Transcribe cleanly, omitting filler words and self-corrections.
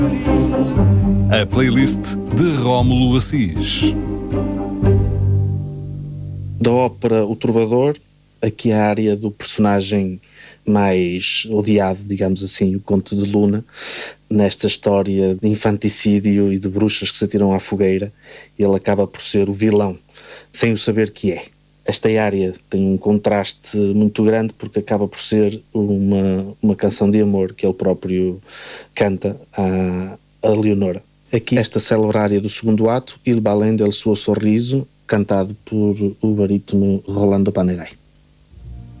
A playlist de Rómulo Assis. Da ópera O Trovador, aqui a área do personagem mais odiado, digamos assim, o Conde de Luna, nesta história de infanticídio e de bruxas que se atiram à fogueira, ele acaba por ser o vilão, sem o saber que é. Esta área tem um contraste muito grande porque acaba por ser uma canção de amor que ele próprio canta a Leonora. Aqui esta célebre área do segundo ato, Il Balém del suo sorriso, cantado por o barítono Rolando Panerai.